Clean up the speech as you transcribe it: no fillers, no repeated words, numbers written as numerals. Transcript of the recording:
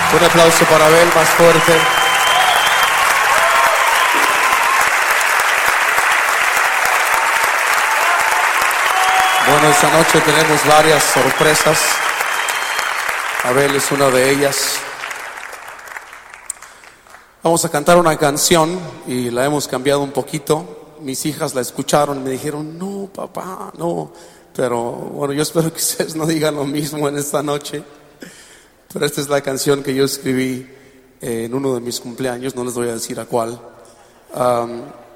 Un aplauso para Abel más fuerte. Bueno, esta noche tenemos varias sorpresas. Abel es una de ellas. Vamos a cantar una canción y la hemos cambiado un poquito. Mis hijas la escucharon y me dijeron, no, papá, no. Pero bueno, yo espero que ustedes no digan lo mismo en esta noche. Pero esta es la canción que yo escribí en uno de mis cumpleaños, no les voy a decir a cuál.